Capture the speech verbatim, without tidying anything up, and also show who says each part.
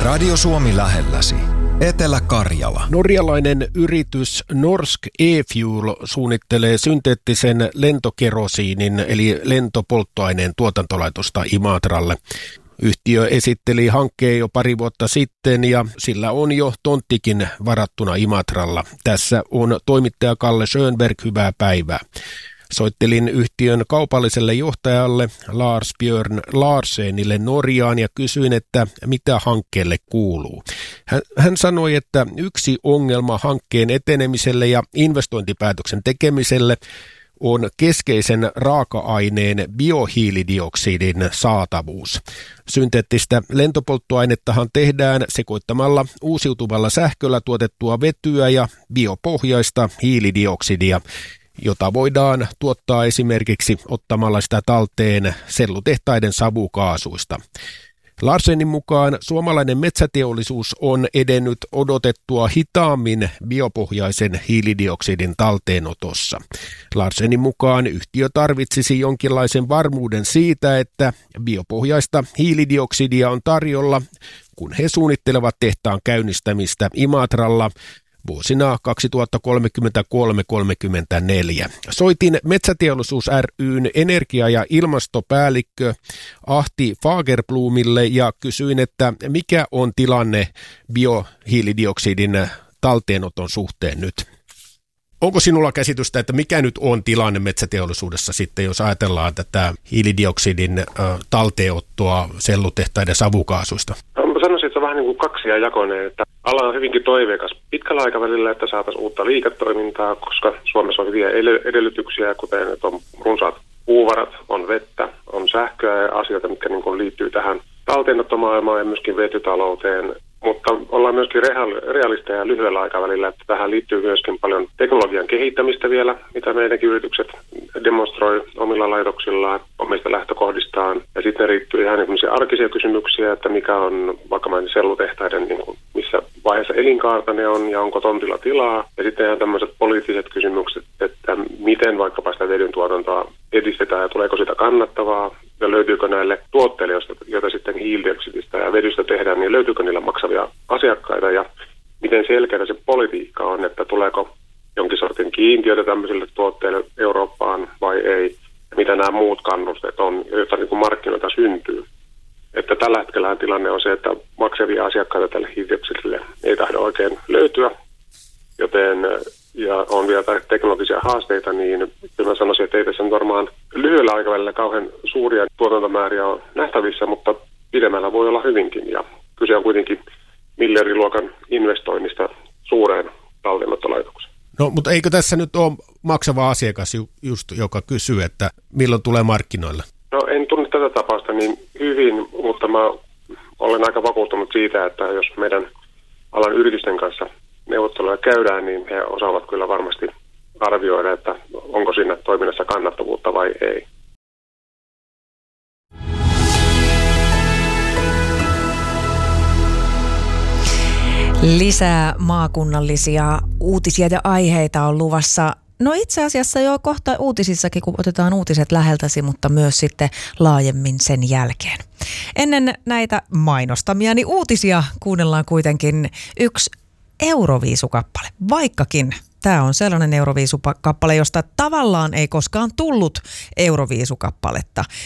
Speaker 1: Radio Suomi lähelläsi. Etelä-Karjala.
Speaker 2: Norjalainen yritys Norsk E-Fuel suunnittelee synteettisen lentokerosiinin eli lentopolttoaineen tuotantolaitosta Imatralle. Yhtiö esitteli hankkeen jo pari vuotta sitten ja sillä on jo tonttikin varattuna Imatralla. Tässä on toimittaja Kalle Schönberg, hyvää päivää. Soittelin yhtiön kaupalliselle johtajalle Lars Björn Larsenille Norjaan ja kysyin, että mitä hankkeelle kuuluu. Hän, hän sanoi, että yksi ongelma hankkeen etenemiselle ja investointipäätöksen tekemiselle on keskeisen raaka-aineen biohiilidioksidin saatavuus. Synteettistä lentopolttoainettahan tehdään sekoittamalla uusiutuvalla sähköllä tuotettua vetyä ja biopohjaista hiilidioksidia, jota voidaan tuottaa esimerkiksi ottamalla sitä talteen sellutehtaiden savukaasuista. Larsenin mukaan suomalainen metsäteollisuus on edennyt odotettua hitaammin biopohjaisen hiilidioksidin talteenotossa. Larsenin mukaan yhtiö tarvitsisi jonkinlaisen varmuuden siitä, että biopohjaista hiilidioksidia on tarjolla, kun he suunnittelevat tehtaan käynnistämistä Imatralla vuosina kaksituhattakolmekymmentäkolme kolmekymmentäneljä. Soitin Metsäteollisuus ry:n energia- ja ilmastopäällikkö Ahti Fagerblomille ja kysyin, että mikä on tilanne biohiilidioksidin talteenoton suhteen nyt? Onko sinulla käsitystä, että mikä nyt on tilanne metsäteollisuudessa sitten, jos ajatellaan tätä hiilidioksidin talteenottoa sellutehtaiden savukaasuista?
Speaker 3: Mä sanoisin, että se on vähän niin kuin kaksijakoinen, että ala on hyvinkin toiveikas pitkällä aikavälillä, että saataisiin uutta liiketoimintaa, koska Suomessa on hyviä edellytyksiä, kuten että on runsaat puuvarat, on vettä, on sähköä ja asioita, mitkä niin kuin liittyy tähän talteenottomaailmaan ja myöskin vetytalouteen. Mutta ollaan myöskin realisteja ja lyhyellä aikavälillä, että tähän liittyy myöskin paljon teknologian kehittämistä vielä, mitä meidänkin yritykset demonstroi omilla laitoksillaan, omista lähtökohdistaan. Ja sitten liittyy ihan niin arkisia kysymyksiä, että mikä on vaikka meidän sellutehtaiden, niin kuin missä vaiheessa elinkaarta ne on ja onko tontilla tilaa. Ja sitten ihan tämmöiset poliittiset kysymykset, että miten vaikkapa sitä vedyn tuotantoa edistetään ja tuleeko sitä kannattavaa. Ja löytyykö näille tuotteille, joita sitten hiilidioksidista ja vedystä tehdään, niin löytyykö niillä maksavia asiakkaita ja miten selkeä se politiikka on, että tuleeko jonkin sortin kiintiöitä tämmöisille tuotteille Eurooppaan vai ei, ja mitä nämä muut kannusteet on, joita niin kuin markkinoita syntyy. Että tällä hetkellä tilanne on se, että maksavia asiakkaita tälle hiilidioksidille ei tahdo oikein löytyä, joten ja on vielä teknologisia haasteita, niin kyllä mä sanoisin, että ei tässä varmaan lyhyellä aikavälillä kauhean suuria tuotantomääriä on nähtävissä, mutta pidemmällä voi olla hyvinkin. Ja kyse on kuitenkin miljardiluokan investoinnista suureen talteenottolaitokseen.
Speaker 2: No, mutta eikö tässä nyt ole maksava asiakas just, joka kysyy, että milloin tulee markkinoille?
Speaker 3: No, en tunne tätä tapausta niin hyvin, mutta mä olen aika vakuuttunut siitä, että jos meidän alan yritysten kanssa neuvotteluja käydään, niin he osaavat kyllä varmasti arvioida, että onko siinä toiminnassa kannattavuutta vai ei.
Speaker 4: Lisää maakunnallisia uutisia ja aiheita on luvassa. No itse asiassa jo kohta uutisissakin, kun otetaan uutiset läheltäsi, mutta myös sitten laajemmin sen jälkeen. Ennen näitä mainostamiani uutisia kuunnellaan kuitenkin yksi Euroviisukappale, vaikkakin tämä on sellainen Euroviisukappale, josta tavallaan ei koskaan tullut Euroviisukappaletta.